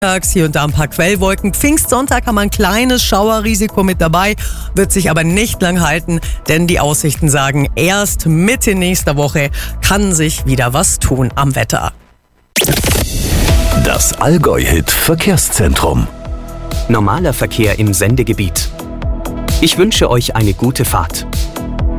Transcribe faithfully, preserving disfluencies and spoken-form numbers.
Hier und da ein paar Quellwolken. Pfingstsonntag haben wir ein kleines Schauerrisiko mit dabei, wird sich aber nicht lang halten, denn die Aussichten sagen, erst Mitte nächster Woche kann sich wieder was tun am Wetter. Das Allgäu-Hit Verkehrszentrum. Normaler Verkehr im Sendegebiet. Ich wünsche euch eine gute Fahrt.